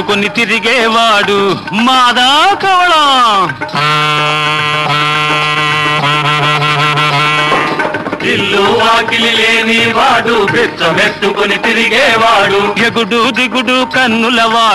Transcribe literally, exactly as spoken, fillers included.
కొన్ని తిరిగేవాడు మాదా కవళం ఇల్లు వాకిలి లేని వాడు బెచ్చమెత్తుకుని తిరిగేవాడు ఎగుడు దిగుడు కన్నులవాడు